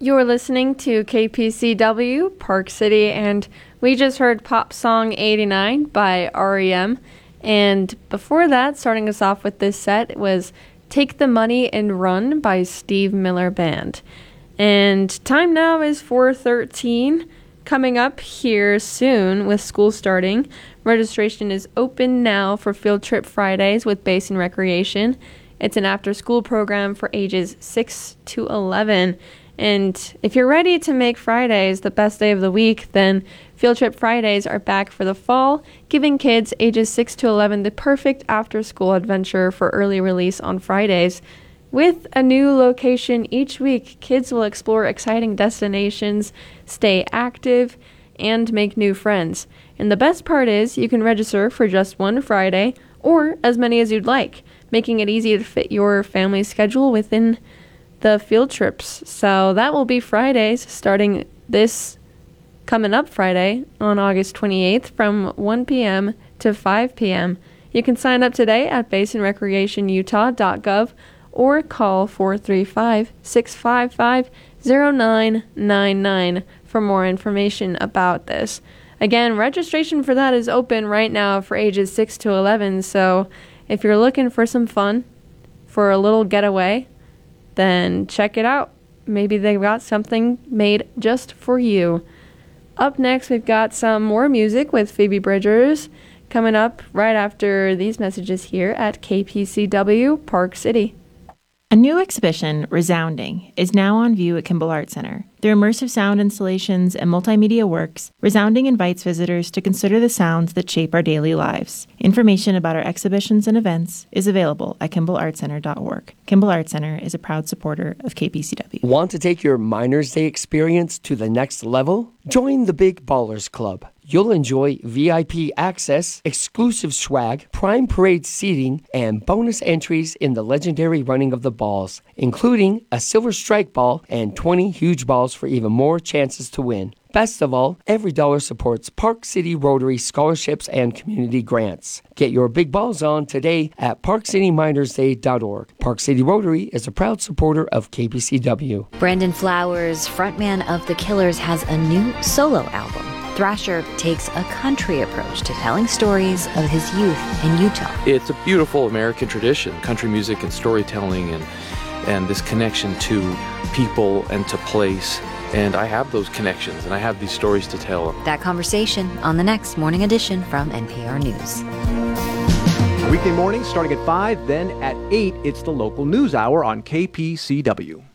You're listening to KPCW, Park City, and we just heard Pop Song 89 by REM. And before that, starting us off with this set, was Take the Money and Run by Steve Miller Band. And time now is 4:13. Coming up here soon with school starting, registration is open now for Field Trip Fridays with Basin Recreation. It's an after-school program for ages 6 to 11. And if you're ready to make Fridays the best day of the week, then Field Trip Fridays are back for the fall, giving kids ages 6 to 11 the perfect after-school adventure for early release on Fridays. With a new location each week, kids will explore exciting destinations, stay active, and make new friends. And the best part is you can register for just one Friday or as many as you'd like, making it easy to fit your family's schedule within the field trips. So that will be Fridays starting this coming up Friday on August 28th from 1 p.m. to 5 p.m. You can sign up today at basinrecreationutah.gov or call 435-655-0999 for more information about this. Again, registration for that is open right now for ages 6 to 11, so if you're looking for some fun, for a little getaway, then check it out. Maybe they've got something made just for you. Up next, we've got some more music with Phoebe Bridgers coming up right after these messages here at KPCW Park City. A new exhibition, Resounding, is now on view at Kimball Art Center. Through immersive sound installations and multimedia works, Resounding invites visitors to consider the sounds that shape our daily lives. Information about our exhibitions and events is available at KimballArtCenter.org. Kimball Art Center is a proud supporter of KPCW. Want to take your Miners Day experience to the next level? Join the Big Ballers Club. You'll enjoy VIP access, exclusive swag, prime parade seating, and bonus entries in the legendary running of the balls, including a silver strike ball and 20 huge balls for even more chances to win. Best of all, every dollar supports Park City Rotary scholarships and community grants. Get your big balls on today at ParkCityMinersDay.org. Park City Rotary is a proud supporter of KPCW. Brandon Flowers, frontman of The Killers, has a new solo album. Thrasher takes a country approach to telling stories of his youth in Utah. It's a beautiful American tradition, country music and storytelling and this connection to people and to place. And I have those connections and I have these stories to tell. That conversation on the next Morning Edition from NPR News. Weekday mornings starting at 5, then at 8, it's the local news hour on KPCW.